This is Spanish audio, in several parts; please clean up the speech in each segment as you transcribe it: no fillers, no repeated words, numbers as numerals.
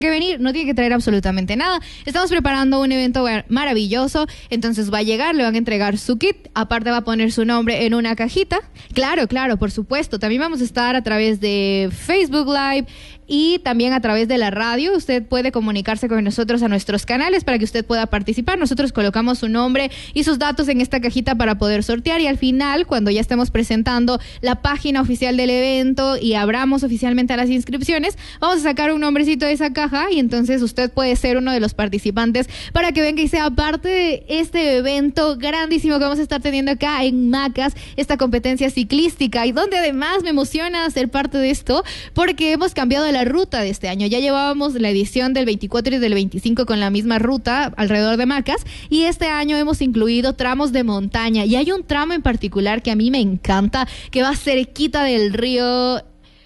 que venir, no tiene que traer absolutamente nada. Estamos preparando un evento maravilloso, entonces va a llegar, le van a entregar su kit, aparte va a poner su nombre en una cajita. Claro, por supuesto. También vamos a estar a través de Facebook Live y también a través de la radio. Usted puede comunicarse con nosotros a nuestros canales para que usted pueda participar. Nosotros colocamos su nombre y sus datos en esta cajita para poder sortear, y al final, cuando ya estemos presentando la página oficial del evento y abramos oficialmente a las inscripciones, vamos a sacar un nombrecito de esa caja y entonces usted puede ser uno de los participantes para que venga y sea parte de este evento grandísimo que vamos a estar teniendo acá en Macas, esta competencia ciclística, y donde además me emociona ser parte de esto porque hemos cambiado la ruta de este año. Ya llevábamos la edición del 24 y del 25 con la misma ruta alrededor de Macas, y este año hemos incluido tramos de montaña, y hay un tramo en particular que a mí me encanta, que va cerquita del río.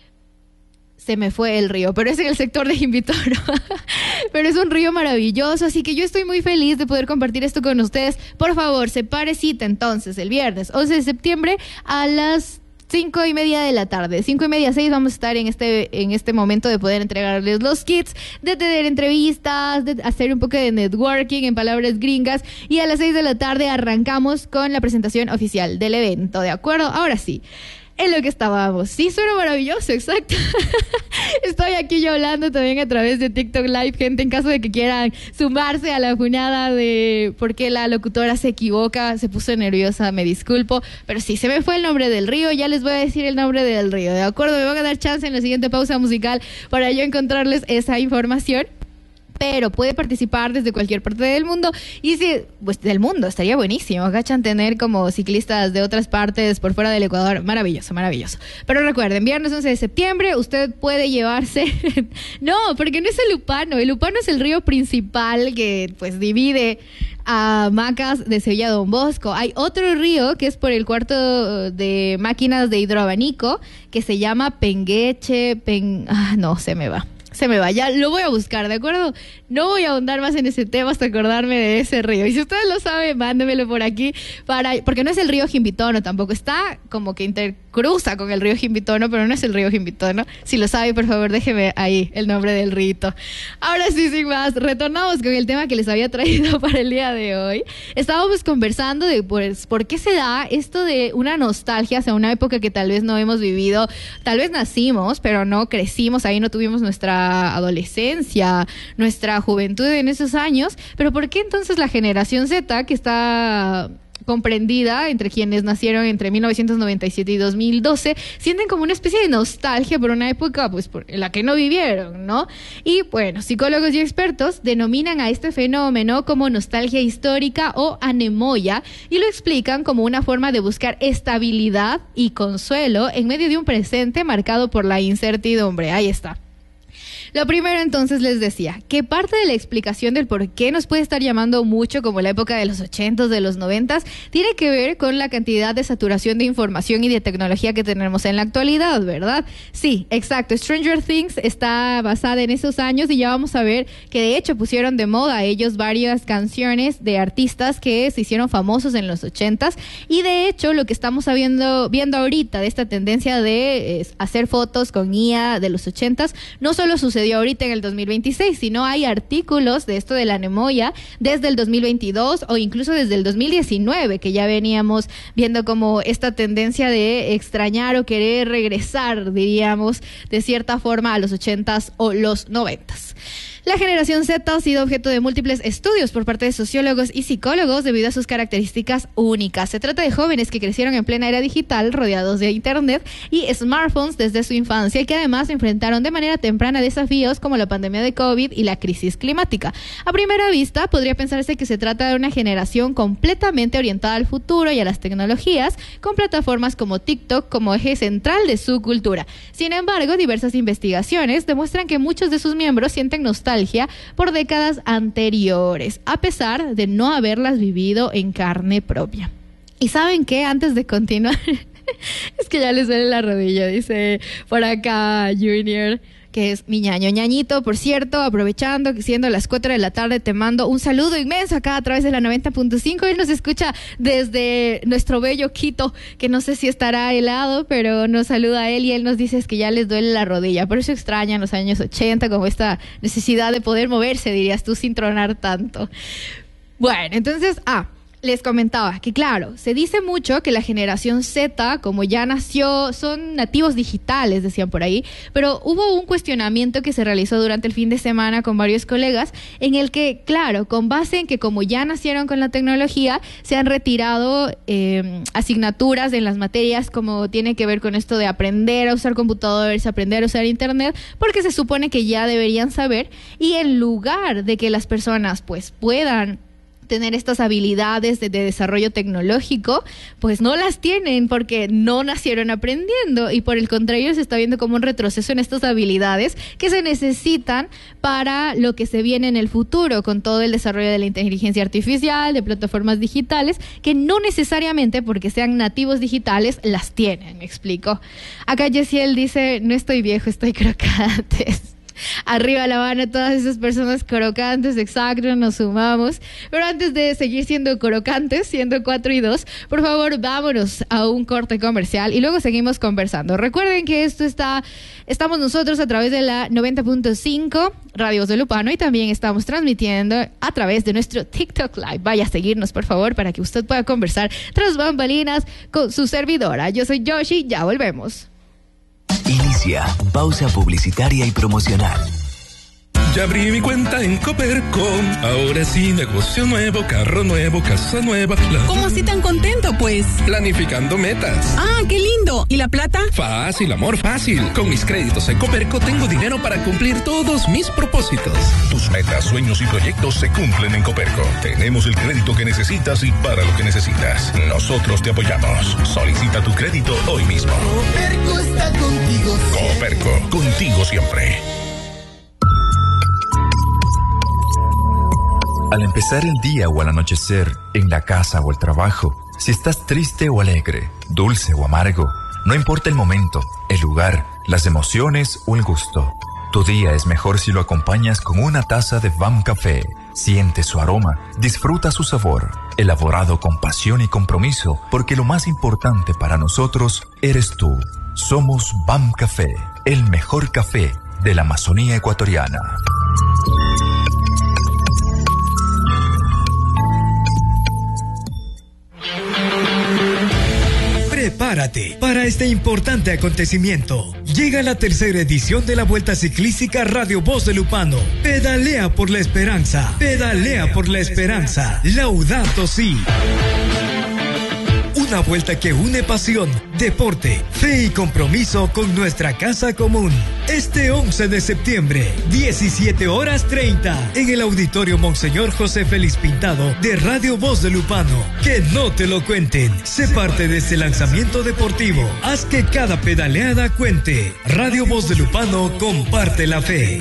Se me fue el río, pero es en el sector de Jimbitoro. Pero es un río maravilloso, así que yo estoy muy feliz de poder compartir esto con ustedes. Por favor, separe cita entonces el viernes 11 de septiembre a las 5:30 de la tarde. 5:30, 6 vamos a estar en este momento de poder entregarles los kits, de tener entrevistas, de hacer un poco de networking en palabras gringas, y a las 6 de la tarde arrancamos con la presentación oficial del evento, ¿de acuerdo? Ahora sí, en lo que estábamos. Sí, suena maravilloso, exacto. Estoy aquí yo hablando también a través de TikTok Live, gente, en caso de que quieran sumarse a la funada de por qué la locutora se equivoca, se puso nerviosa, me disculpo, pero sí, se me fue el nombre del río, ya les voy a decir el nombre del río, ¿de acuerdo? Me van a dar chance en la siguiente pausa musical para yo encontrarles esa información. Pero puede participar desde cualquier parte del mundo, y si, pues del mundo, estaría buenísimo, ¿cachan? Tener como ciclistas de otras partes por fuera del Ecuador, maravilloso. Pero recuerden, viernes 11 de septiembre, usted puede llevarse, no, porque no es el Upano es el río principal que pues divide a Macas de Sevilla Don Bosco. Hay otro río que es por el cuarto de máquinas de hidroabanico, que se llama Pengueche, no, se me va, ya lo voy a buscar, ¿de acuerdo? No voy a ahondar más en ese tema hasta acordarme de ese río. Y si ustedes lo saben, mándemelo por aquí, porque no es el río Jimbitono tampoco, está como que intercruza con el río Jimbitono, pero no es el río Jimbitono. Si lo sabe, por favor, déjeme ahí el nombre del rito. Ahora sí, sin más, retornamos con el tema que les había traído para el día de hoy. Estábamos conversando de, pues, por qué se da esto de una nostalgia hacia una época que tal vez no hemos vivido, tal vez nacimos, pero no crecimos, ahí no tuvimos nuestra adolescencia, nuestra juventud en esos años. Pero ¿por qué entonces la generación Z, que está comprendida entre quienes nacieron entre 1997 y 2012, sienten como una especie de nostalgia por una época pues en la que no vivieron, ¿no? Y bueno, psicólogos y expertos denominan a este fenómeno como nostalgia histórica o anemoia, y lo explican como una forma de buscar estabilidad y consuelo en medio de un presente marcado por la incertidumbre. Ahí está. Lo primero, entonces, les decía que parte de la explicación del por qué nos puede estar llamando mucho como la época de los 80s, de los 90s, tiene que ver con la cantidad de saturación de información y de tecnología que tenemos en la actualidad, ¿verdad? Sí, exacto. Stranger Things está basada en esos años, y ya vamos a ver que de hecho pusieron de moda ellos varias canciones de artistas que se hicieron famosos en los 80s, y de hecho lo que estamos viendo ahorita de esta tendencia de hacer fotos con IA de los 80s, no solo sucedió ahorita en el 2026, sino hay artículos de esto de la anemoia desde el 2022 o incluso desde el 2019, que ya veníamos viendo como esta tendencia de extrañar o querer regresar, diríamos, de cierta forma a los 80s o los 90s. La generación Z ha sido objeto de múltiples estudios por parte de sociólogos y psicólogos debido a sus características únicas. Se trata de jóvenes que crecieron en plena era digital, rodeados de internet y smartphones desde su infancia, y que además enfrentaron de manera temprana desafíos como la pandemia de COVID y la crisis climática. A primera vista, podría pensarse que se trata de una generación completamente orientada al futuro y a las tecnologías, con plataformas como TikTok como eje central de su cultura. Sin embargo, diversas investigaciones demuestran que muchos de sus miembros sienten nostalgia por décadas anteriores, a pesar de no haberlas vivido en carne propia. ¿Y saben qué? Antes de continuar, es que ya les duele la rodilla, dice por acá Junior, que es mi ñaño. Ñañito, por cierto, aprovechando que siendo las 4 de la tarde, te mando un saludo inmenso acá a través de la 90.5. Él nos escucha desde nuestro bello Quito, que no sé si estará helado, pero nos saluda a él y él nos dice que ya les duele la rodilla. Por eso extrañan los años 80, como esta necesidad de poder moverse, dirías tú, sin tronar tanto. Bueno, entonces, les comentaba que claro, se dice mucho que la generación Z, como ya nació, son nativos digitales, decían por ahí, pero hubo un cuestionamiento que se realizó durante el fin de semana con varios colegas, en el que, claro, con base en que como ya nacieron con la tecnología, se han retirado asignaturas en las materias como tiene que ver con esto de aprender a usar computadores, aprender a usar internet, porque se supone que ya deberían saber, y en lugar de que las personas pues puedan tener estas habilidades de desarrollo tecnológico, pues no las tienen porque no nacieron aprendiendo, y por el contrario se está viendo como un retroceso en estas habilidades que se necesitan para lo que se viene en el futuro con todo el desarrollo de la inteligencia artificial, de plataformas digitales, que no necesariamente porque sean nativos digitales las tienen, me explico. Acá Yesiel dice, no estoy viejo, estoy crocantes. Arriba la mano todas esas personas crocantes, exacto, nos sumamos. Pero antes de seguir siendo crocantes, siendo 4 y 2, por favor, vámonos a un corte comercial y luego seguimos conversando. Recuerden que estamos nosotros a través de la 90.5 Radio Voz de Lupano y también estamos transmitiendo a través de nuestro TikTok Live. Vaya a seguirnos, por favor, para que usted pueda conversar tras bambalinas con su servidora. Yo soy Yoshi, ya volvemos. Inicia pausa publicitaria y promocional. Ya abrí mi cuenta en Coperco. Ahora sí, negocio nuevo, carro nuevo, casa nueva. ¿Cómo así tan contento, pues? Planificando metas. ¡Ah, qué lindo! ¿Y la plata? Fácil, amor, fácil. Con mis créditos en Coperco tengo dinero para cumplir todos mis propósitos. Tus metas, sueños y proyectos se cumplen en Coperco. Tenemos el crédito que necesitas y para lo que necesitas. Nosotros te apoyamos. Solicita tu crédito hoy mismo. Coperco está contigo siempre. Coperco, contigo siempre. Al empezar el día o al anochecer, en la casa o el trabajo, si estás triste o alegre, dulce o amargo, no importa el momento, el lugar, las emociones o el gusto. Tu día es mejor si lo acompañas con una taza de VAM Café. Siente su aroma, disfruta su sabor, elaborado con pasión y compromiso, porque lo más importante para nosotros eres tú. Somos VAM Café, el mejor café de la Amazonía ecuatoriana. Prepárate para este importante acontecimiento. Llega la tercera edición de la Vuelta Ciclística Radio Voz de Lupano. Pedalea por la esperanza. Pedalea por la esperanza. Laudato Si. Una vuelta que une pasión, deporte, fe y compromiso con nuestra casa común. Este 11 de septiembre, 17:30, en el Auditorio Monseñor José Félix Pintado de Radio Voz de Lupano. Que no te lo cuenten. Sé parte de este lanzamiento deportivo. Haz que cada pedaleada cuente. Radio Voz de Lupano comparte la fe.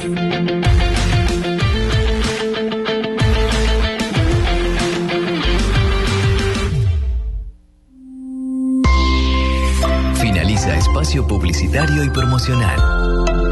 Finaliza espacio publicitario y promocional.